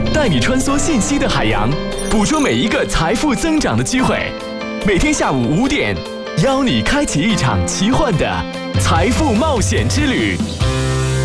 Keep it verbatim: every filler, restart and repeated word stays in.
带你穿梭信息的海洋，捕捉每一个财富增长的机会。每天下午五点，邀你开启一场奇幻的财富冒险之旅。